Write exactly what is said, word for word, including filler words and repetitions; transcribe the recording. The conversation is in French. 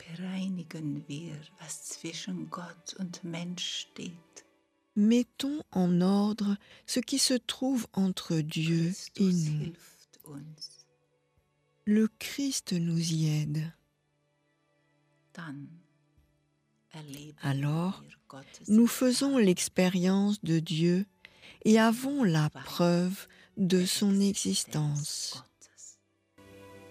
bereinigen wir, was zwischen Gott und Mensch steht. Mettons en ordre ce qui se trouve entre Dieu et Christus nous. hilft uns. Le Christ nous y aide. Dann erleben Alors, wir Gottes nous faisons Gnade. l'expérience de Dieu et avons la Weil preuve de der son Existenz existence.